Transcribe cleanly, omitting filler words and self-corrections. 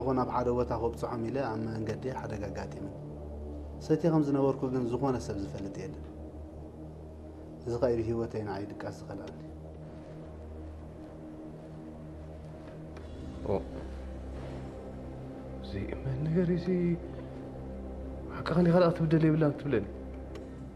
هنا بعد تاخذ بصح عميلة عم نقدي حدا قاعد من سيتي خمس نوركو جن زخونة سبز فلتين زغير هوتين عيد كاس خلاني أو زي ما نقري زي حقا خلي خلاص تبدأ لي بلا تبلني